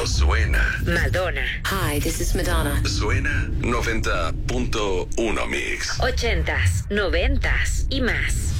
pero suena. Madonna. Hi, this is Madonna. Suena 90.1 Mix. 80s, 90s y más.